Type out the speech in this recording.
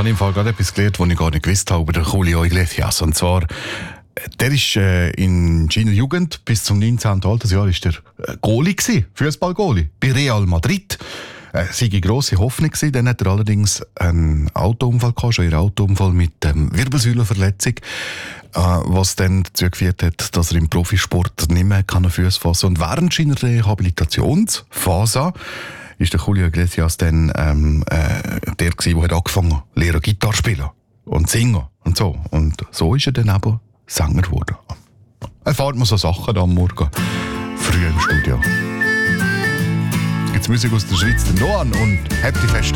habe ich im Fall gerade etwas gelernt, was ich gar nicht gewusst habe über den Julio Iglesias. Und zwar, der ist in seiner Jugend bis zum 19. Altersjahr ist der Goalie gewesen, Fußball-Goalie, bei Real Madrid. Sei eine grosse Hoffnung gewesen. Dann hat er allerdings einen Autounfall gehabt, schon einen Autounfall mit Wirbelsäulenverletzung, was dann dazu geführt hat, dass er im Profisport nicht mehr Füße fassen kann. Und während seiner Rehabilitationsphase ist der Julio Iglesias dann der gewesen, der angefangen hat, lernen Gitarre spielen und singen und so. Und so ist er dann eben Sänger geworden. Erfahrt man so Sachen am Morgen früh im Studio. Jetzt Musik aus der Schweiz, den Noan und Happy Fest.